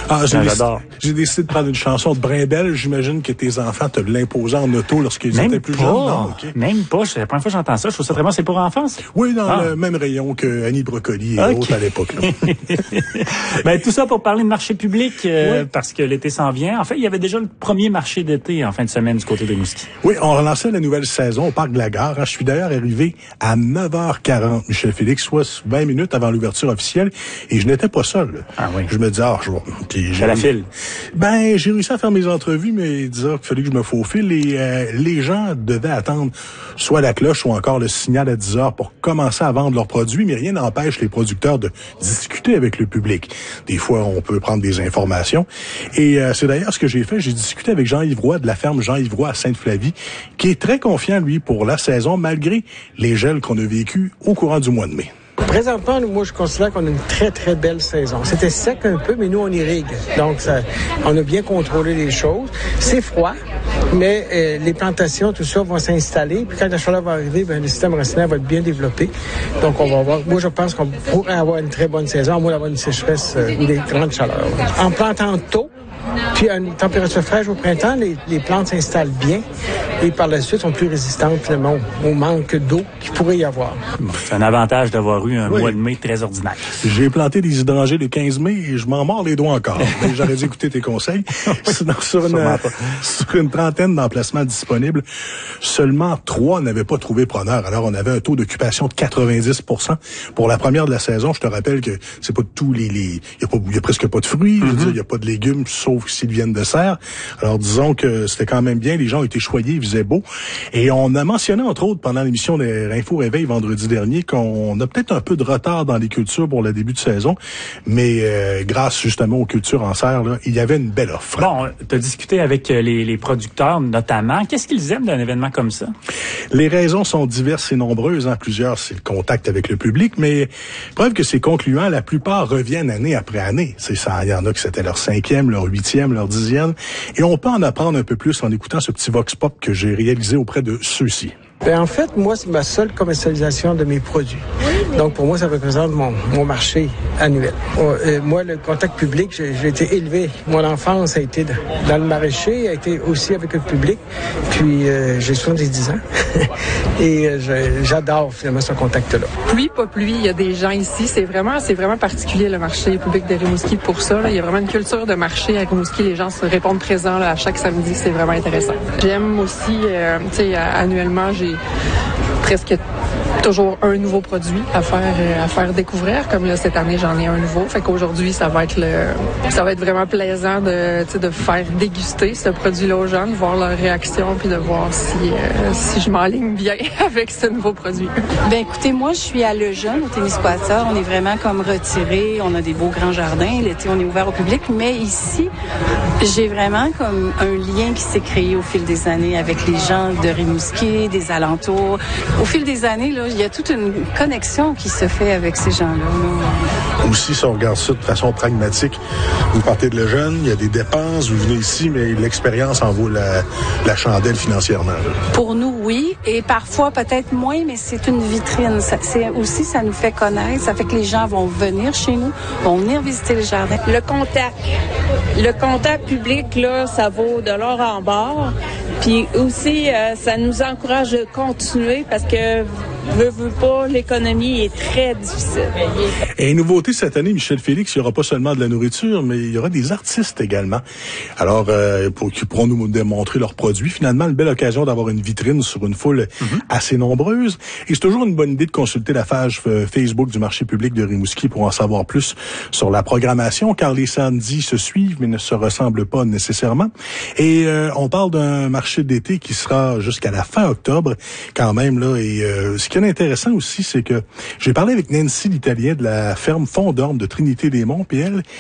Ah, j'adore. J'ai décidé de prendre une chanson de Brimbelle. J'imagine que tes enfants te l'imposaient en auto lorsqu'ils étaient plus jeunes. Non, okay. Même pas. C'est la première fois que j'entends ça. Je trouve ça vraiment, c'est pour enfants. Oui, dans le même rayon que Annie Brocoli et autres à l'époque. Ben, tout ça pour parler de marché public, parce que l'été s'en vient. En fait, il y avait déjà le premier marché d'été en fin de semaine du côté de Rimouski. Oui, on relançait la nouvelle saison au Parc de la Gare. Je suis d'ailleurs arrivé à 9h40, Michel Félix, soit 20 minutes avant l'ouverture officielle, et je n'étais pas seul. Ah oui. Je me disais, j'ai la file. Ben, j'ai réussi à faire mes entrevues, mais disais qu'il fallait que je me faufile, et les gens devaient attendre soit la cloche ou encore le signal à 10h pour commencer à vendre leurs produits, mais rien n'empêche les producteurs de discuter avec le public. Des fois, on peut prendre des informations. Et c'est d'ailleurs ce que j'ai fait. J'ai discuté avec Jean-Yves Roy de la ferme Jean-Yves Roy à Sainte-Flavie, qui est très confiant, lui, pour la saison, malgré les gels qu'on a vécus au courant du mois de mai. Présentement, moi, je considère qu'on a une très, très belle saison. C'était sec un peu, mais nous, on irrigue. Donc, on a bien contrôlé les choses. C'est froid, mais les plantations, tout ça, vont s'installer. Puis quand la chaleur va arriver, le système racinaire va être bien développé. Donc, on va avoir... Moi, je pense qu'on pourrait avoir une très bonne saison, à moins d'avoir une sécheresse ou des grandes chaleurs. En plantant tôt, puis à une température fraîche au printemps, les plantes s'installent bien et par la suite sont plus résistantes finalement au manque d'eau qu'il pourrait y avoir. C'est un avantage d'avoir eu un mois de mai très ordinaire. J'ai planté des hydrangées le 15 mai et je m'en mords les doigts encore. Mais j'aurais dû écouter tes conseils. Sinon, sur une trentaine d'emplacements disponibles, seulement 3 n'avaient pas trouvé preneur. Alors, on avait un taux d'occupation de 90%. Pour la première de la saison, je te rappelle que c'est pas tous il y a presque pas de fruits, je veux dire, il y a pas de légumes, sauf s'ils viennent de serre. Alors, disons que c'était quand même bien. Les gens ont été choyés, il faisait beau. Et on a mentionné, entre autres, pendant l'émission des Infos Réveil vendredi dernier, qu'on a peut-être un peu de retard dans les cultures pour le début de saison. Mais grâce, justement, aux cultures en serre, là, il y avait une belle offre. Bon, tu as discuté avec les producteurs, notamment. Qu'est-ce qu'ils aiment d'un événement comme ça? Les raisons sont diverses et nombreuses. Plusieurs, c'est le contact avec le public. Mais preuve que c'est concluant, la plupart reviennent année après année. C'est ça, il y en a que c'était leur 5e, leur 8e, leur 10e. Et on peut en apprendre un peu plus en écoutant ce petit vox pop que j'ai réalisé auprès de ceux-ci. En fait, moi, c'est ma seule commercialisation de mes produits. Donc, pour moi, ça représente mon marché annuel. Moi, le contact public, j'ai été élevé. Mon enfance a été dans le maraîcher, a été aussi avec le public. Puis, j'ai 70 ans. Et j'adore, finalement, ce contact-là. Pluie, pas pluie, il y a des gens ici. C'est vraiment particulier, le marché public de Rimouski, pour ça. Là. Il y a vraiment une culture de marché à Rimouski. Les gens se répondent présents là, à chaque samedi. C'est vraiment intéressant. J'aime aussi, annuellement, j'ai presque toujours un nouveau produit à faire découvrir. Comme là, cette année, j'en ai un nouveau. Fait qu'aujourd'hui, ça va être vraiment plaisant de faire déguster ce produit-là aux jeunes, voir leur réaction, puis de voir si je m'enligne bien avec ce nouveau produit. Ben écoutez, moi, je suis à Lejeune, au Témiscouata. On est vraiment comme retirés. On a des beaux grands jardins. L'été, on est ouvert au public. Mais ici, j'ai vraiment comme un lien qui s'est créé au fil des années avec les gens de Rimouski, des alentours. Au fil des années, là, il y a toute une connexion qui se fait avec ces gens-là. Aussi, si on regarde ça de façon pragmatique, vous partez de Lejeune, il y a des dépenses, vous venez ici, mais l'expérience en vaut la chandelle financièrement. Là. Pour nous, oui, et parfois peut-être moins, mais c'est une vitrine. Ça nous fait connaître, ça fait que les gens vont venir chez nous, vont venir visiter le jardin. Le contact public, là, ça vaut de l'or en barre. Puis aussi, ça nous encourage de continuer parce que veut pas, l'économie est très difficile. Et nouveauté cette année, Michel Félix, il n'y aura pas seulement de la nourriture, mais il y aura des artistes également. Alors, qui pourront nous démontrer leurs produits. Finalement, une belle occasion d'avoir une vitrine sur une foule assez nombreuse. Et c'est toujours une bonne idée de consulter la page Facebook du marché public de Rimouski pour en savoir plus sur la programmation, car les samedis se suivent, mais ne se ressemblent pas nécessairement. Et on parle d'un marché d'été qui sera jusqu'à la fin octobre, quand même, là. Et ce qui est intéressant aussi, c'est que j'ai parlé avec Nancy l'Italien de la ferme Fond d'Orme de Trinité-des-Monts, puis elle